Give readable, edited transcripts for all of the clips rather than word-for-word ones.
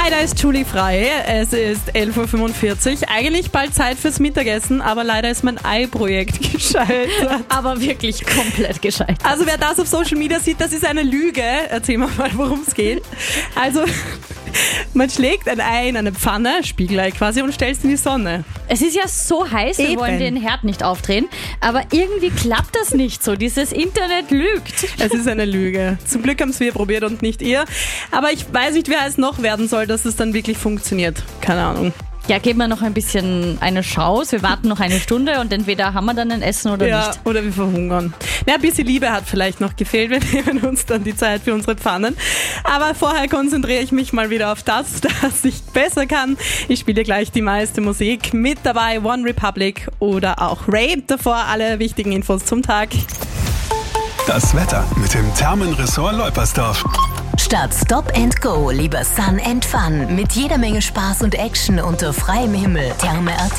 Hi, da ist Julie frei. Es ist 11.45 Uhr. Eigentlich bald Zeit fürs Mittagessen, aber leider ist mein Ei-Projekt gescheitert. Aber wirklich komplett gescheitert. Also wer das auf Social Media sieht, das ist eine Lüge. Erzähl mal, worum es geht. Also man schlägt ein Ei in eine Pfanne, Spiegelei quasi, und stellt es in die Sonne. Es ist ja so heiß, wir wollen den Herd nicht aufdrehen, aber irgendwie klappt das nicht so. Dieses Internet lügt. Es ist eine Lüge. Zum Glück haben es wir probiert und nicht ihr. Aber ich weiß nicht, wer es noch werden soll, dass es dann wirklich funktioniert. Keine Ahnung. Ja, geben wir noch ein bisschen eine Chance. Wir warten noch eine Stunde und entweder haben wir dann ein Essen oder nicht. Oder wir verhungern. Ein bisschen Liebe hat vielleicht noch gefehlt. Wir nehmen uns dann die Zeit für unsere Pfannen. Aber vorher konzentriere ich mich mal wieder auf das ich besser kann. Ich spiele gleich die meiste Musik. Mit dabei One Republic oder auch Ray. Davor alle wichtigen Infos zum Tag. Das Wetter mit dem Thermenressort Leupersdorf. Statt Stop and Go lieber Sun and Fun. Mit jeder Menge Spaß und Action unter freiem Himmel. Therme.at.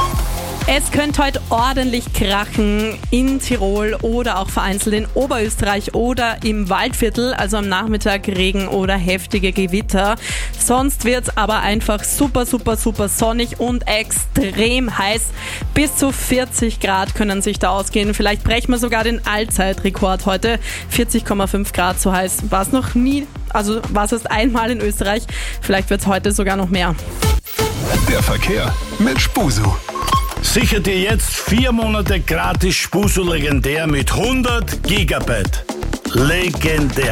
Es könnte heute ordentlich krachen in Tirol oder auch vereinzelt in Oberösterreich oder im Waldviertel, also am Nachmittag Regen oder heftige Gewitter. Sonst wird es aber einfach super sonnig und extrem heiß. Bis zu 40 Grad können sich da ausgehen. Vielleicht brechen wir sogar den Allzeitrekord heute. 40,5 Grad, so heiß war es noch nie. Also war es erst einmal in Österreich. Vielleicht wird es heute sogar noch mehr. Der Verkehr mit Spusu. Sicher dir jetzt 4 Monate gratis Spusu legendär mit 100 Gigabyte. Legendär.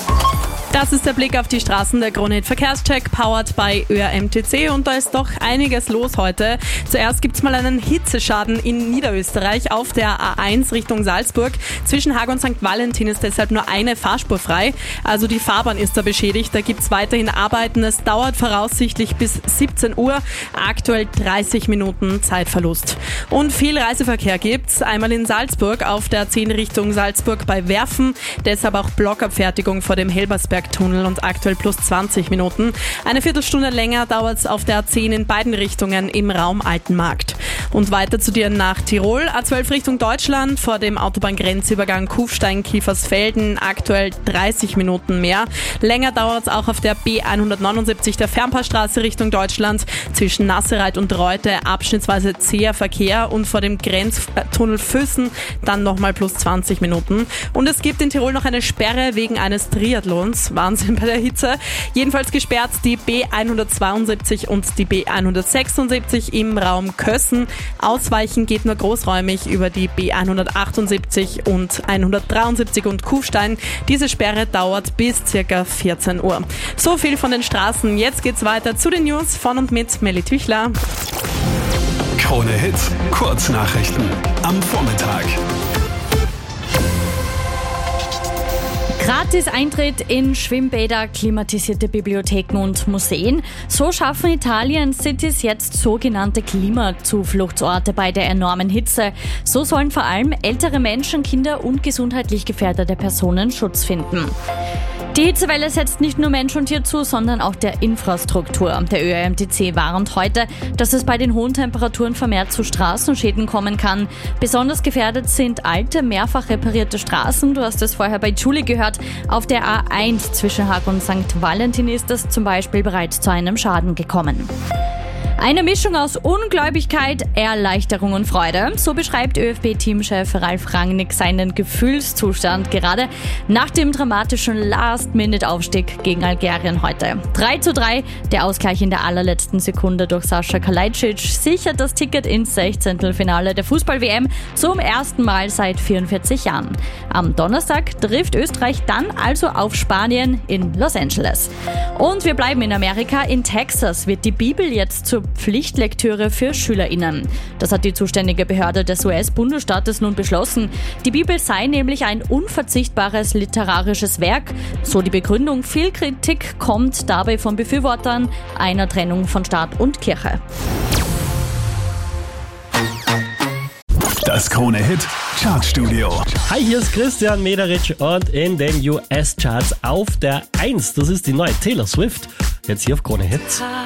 Das ist der Blick auf die Straßen, der Krone-Hit Verkehrscheck, powered by ÖRMTC, und da ist doch einiges los heute. Zuerst gibt's mal einen Hitzeschaden in Niederösterreich auf der A1 Richtung Salzburg. Zwischen Haag und St. Valentin ist deshalb nur eine Fahrspur frei, also die Fahrbahn ist da beschädigt. Da gibt's weiterhin Arbeiten, es dauert voraussichtlich bis 17 Uhr, aktuell 30 Minuten Zeitverlust. Und viel Reiseverkehr gibt's, einmal in Salzburg auf der 10 Richtung Salzburg bei Werfen, deshalb auch Blockabfertigung vor dem Helbersberg Tunnel und aktuell plus 20 Minuten. Eine Viertelstunde länger dauert es auf der A10 in beiden Richtungen im Raum Altenmarkt. Und weiter zu dir nach Tirol. A12 Richtung Deutschland vor dem Autobahngrenzübergang Kufstein-Kiefersfelden. Aktuell 30 Minuten mehr. Länger dauert es auch auf der B179 der Fernpassstraße Richtung Deutschland. Zwischen Nassereit und Reute abschnittsweise zäher Verkehr und vor dem Grenztunnel Füssen dann nochmal plus 20 Minuten. Und es gibt in Tirol noch eine Sperre wegen eines Triathlons. Wahnsinn bei der Hitze. Jedenfalls gesperrt die B172 und die B176 im Raum Kössen. Ausweichen geht nur großräumig über die B178 und 173 und Kufstein. Diese Sperre dauert bis ca. 14 Uhr. So viel von den Straßen. Jetzt geht's weiter zu den News von und mit Melly Tüchler. Krone-Hit Kurznachrichten am Vormittag. Gratis Eintritt in Schwimmbäder, klimatisierte Bibliotheken und Museen. So schaffen Italien-Cities jetzt sogenannte Klimazufluchtsorte bei der enormen Hitze. So sollen vor allem ältere Menschen, Kinder und gesundheitlich gefährdete Personen Schutz finden. Die Hitzewelle setzt nicht nur Mensch und Tier zu, sondern auch der Infrastruktur. Der ÖRMTC warnt heute, dass es bei den hohen Temperaturen vermehrt zu Straßenschäden kommen kann. Besonders gefährdet sind alte, mehrfach reparierte Straßen. Du hast es vorher bei Julie gehört. Auf der A1 zwischen Haag und St. Valentin ist es zum Beispiel bereits zu einem Schaden gekommen. Eine Mischung aus Ungläubigkeit, Erleichterung und Freude. So beschreibt ÖFB-Teamchef Ralf Rangnick seinen Gefühlszustand gerade nach dem dramatischen Last-Minute-Aufstieg gegen Algerien heute. 3:3, der Ausgleich in der allerletzten Sekunde durch Sascha Kalajdzic sichert das Ticket ins 16. Finale der Fußball-WM zum ersten Mal seit 44 Jahren. Am Donnerstag trifft Österreich dann also auf Spanien in Los Angeles. Und wir bleiben in Amerika. In Texas wird die Bibel jetzt zur Pflichtlektüre für SchülerInnen. Das hat die zuständige Behörde des US-Bundesstaates nun beschlossen. Die Bibel sei nämlich ein unverzichtbares literarisches Werk. So die Begründung. Viel Kritik kommt dabei von Befürwortern einer Trennung von Staat und Kirche. Das Krone-Hit Chartstudio. Hi, hier ist Christian Mederitsch und in den US-Charts auf der 1. Das ist die neue Taylor Swift. Jetzt hier auf Krone-Hit.